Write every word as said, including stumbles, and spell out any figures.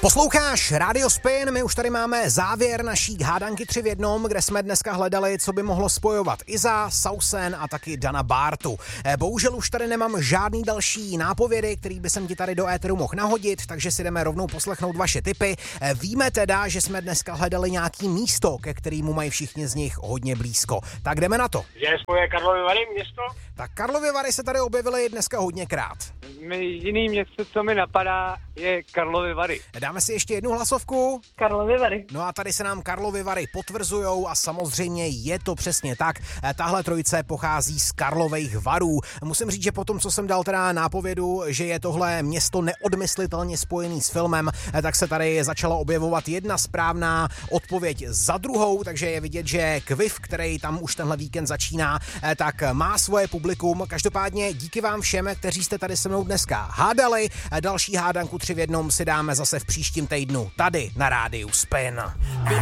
Posloucháš Radio Spin, my už tady máme závěr naší hádanky tři v jednom, kde jsme dneska hledali, co by mohlo spojovat Iza, Sausen a taky Dana Bártu. Bohužel už tady nemám žádný další nápovědy, který by jsem ti tady do éteru mohl nahodit, takže si jdeme rovnou poslechnout vaše tipy. Víme teda, že jsme dneska hledali nějaký místo, ke kterému mají všichni z nich hodně blízko. Tak jdeme na to. Že spoje Karlovy Vary město? Tak Karlovy Vary se tady objevily dneska hodněkrát. Jediný město, co mi napadá, je Karlovy Vary. Dáme si ještě jednu hlasovku. Karlovy Vary. No a tady se nám Karlovy Vary potvrzujou a samozřejmě je to přesně tak. Tahle trojice pochází z Karlových Varů. Musím říct, že potom, co jsem dal teda nápovědu, že je tohle město neodmyslitelně spojený s filmem, tak se tady začala objevovat jedna správná odpověď za druhou, takže je vidět, že Kviv, který tam už tenhle víkend začíná, tak má svoje publikum. Každopádně díky vám všem, kteří jste tady se mnou dneska hádali. Další hádanku tři v jednom si dáme zase v příštím týdnu tady na Rádiu Spin.